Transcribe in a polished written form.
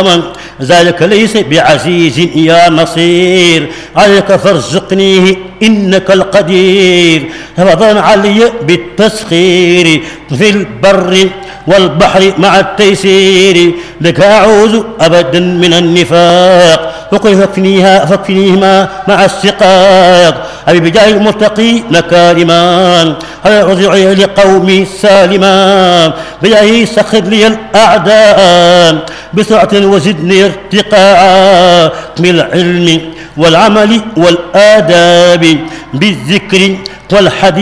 ومن ذلك ليس بعزيز يا نصير عليك فارزقنيه إنك القدير فضلا علي بالتسخير في البر والبحر مع التيسير لك أعوذ أبدا من النفاق وكيف فاكفنيهما مع السقاق أبي بجاه المتقي مكارما أرجع لقومي سالما بجاه سخر لي الأعداء بسرعة وزدني ارتقاء بالعلم والعمل والآداب بالذكر والحديث